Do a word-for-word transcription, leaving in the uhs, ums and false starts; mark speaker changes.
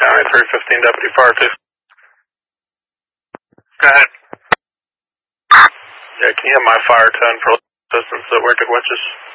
Speaker 1: ninety-three fifteen Deputy Fire two. Go ahead. Yeah, can you have my fire tone for assistance at Wicked Witches?